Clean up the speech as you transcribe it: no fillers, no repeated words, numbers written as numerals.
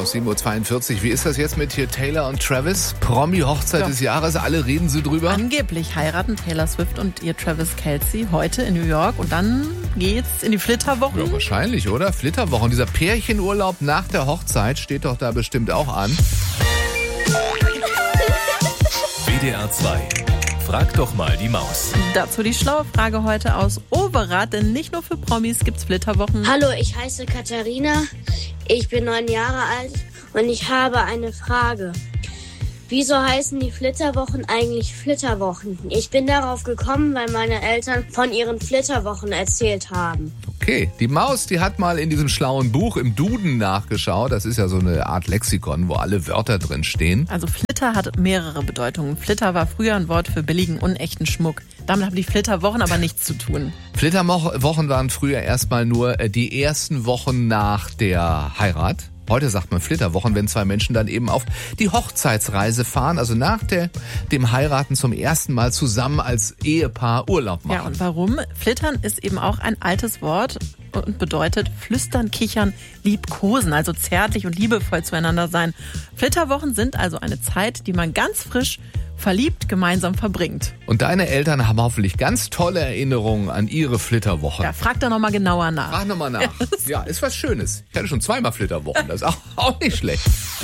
aus 7.42 Uhr. Wie ist das jetzt mit hier Taylor und Travis? Promi-Hochzeit des Jahres, alle reden sie drüber. Angeblich heiraten Taylor Swift und ihr Travis Kelce heute in New York und dann geht's in die Flitterwochen. Ja, wahrscheinlich, oder? Flitterwochen. Dieser Pärchenurlaub nach der Hochzeit steht doch da bestimmt auch an. WDR 2. Frag doch mal die Maus. Dazu die schlaue Frage heute aus Overath, denn nicht nur für Promis gibt's Flitterwochen. Hallo, ich heiße Katharina, ich bin 9 Jahre alt und ich habe eine Frage. Wieso heißen die Flitterwochen eigentlich Flitterwochen? Ich bin darauf gekommen, weil meine Eltern von ihren Flitterwochen erzählt haben. Okay, die Maus, die hat mal in diesem schlauen Buch im Duden nachgeschaut. Das ist ja so eine Art Lexikon, wo alle Wörter drin stehen. Also Flitter hat mehrere Bedeutungen. Flitter war früher ein Wort für billigen, unechten Schmuck. Damit haben die Flitterwochen aber nichts zu tun. Flitterwochen waren früher erstmal nur die ersten Wochen nach der Heirat. Heute sagt man Flitterwochen, wenn zwei Menschen dann eben auf die Hochzeitsreise fahren, also nach dem Heiraten zum ersten Mal zusammen als Ehepaar Urlaub machen. Ja, und warum? Flittern ist eben auch ein altes Wort und bedeutet flüstern, kichern, liebkosen, also zärtlich und liebevoll zueinander sein. Flitterwochen sind also eine Zeit, die man ganz frisch verliebt gemeinsam verbringt. Und deine Eltern haben hoffentlich ganz tolle Erinnerungen an ihre Flitterwochen. Ja, frag da nochmal genauer nach. Frag nochmal nach. Ja, ist was Schönes. Ich hatte schon 2-mal Flitterwochen, das ist auch nicht schlecht.